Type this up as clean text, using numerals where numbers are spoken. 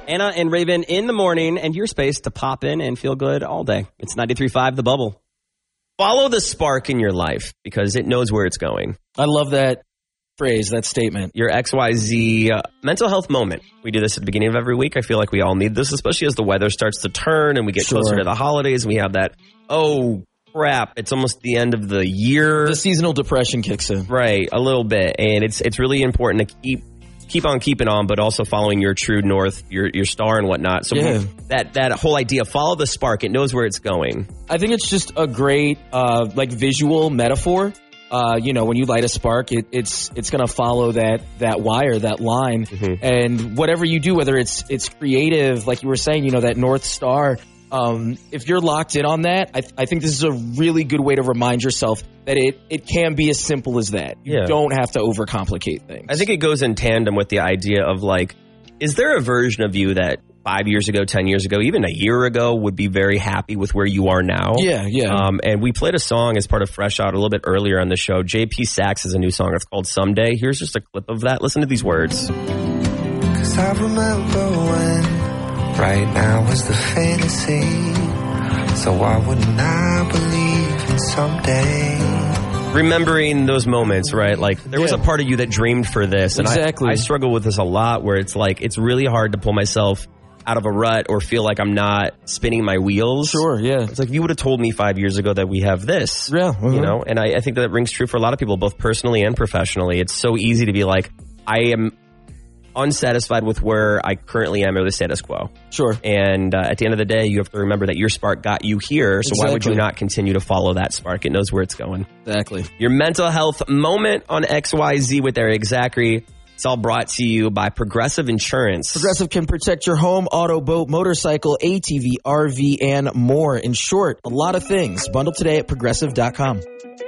Anna and Raven in the morning, and your space to pop in and feel good all day. It's 93.5 The Bubble. Follow the spark in your life because it knows where it's going. I love that phrase, that statement. Your XYZ mental health moment. We do this at the beginning of every week. I feel like we all need this, especially as the weather starts to turn and we get closer to the holidays and we have that, oh, crap, it's almost the end of the year. The seasonal depression kicks in. Right, a little bit. And it's really important to keep on keeping on, but also following your true north, your star and whatnot. So that whole idea, follow the spark, it knows where it's going. I think it's just a great visual metaphor. When you light a spark, it's going to follow that wire, that line. Mm-hmm. And whatever you do, whether it's creative, like you were saying, that North Star, if you're locked in on that, I think this is a really good way to remind yourself that it can be as simple as that. You don't have to overcomplicate things. I think it goes in tandem with the idea of is there a version of you that 5 years ago, 10 years ago, even a year ago would be very happy with where you are now? Yeah. And we played a song as part of Fresh Out a little bit earlier on the show. JP Saxe has a new song. It's called Someday. Here's just a clip of that. Listen to these words. 'Cause I remember when right now is the fantasy. So why wouldn't I believe in someday? Remembering those moments, right? There was a part of you that dreamed for this. And exactly. I struggle with this a lot where it's it's really hard to pull myself out of a rut or feel like I'm not spinning my wheels. Sure, yeah. It's if you would have told me 5 years ago that we have this. Yeah. Mm-hmm. And I think that rings true for a lot of people, both personally and professionally. It's so easy to be I am unsatisfied with where I currently am or the status quo. Sure. And at the end of the day, you have to remember that your spark got you here. So why would you not continue to follow that spark? It knows where it's going. Exactly. Your mental health moment on XYZ with Eric Zachary. It's all brought to you by Progressive Insurance. Progressive can protect your home, auto, boat, motorcycle, ATV, RV, and more. In short, a lot of things. Bundle today at Progressive.com.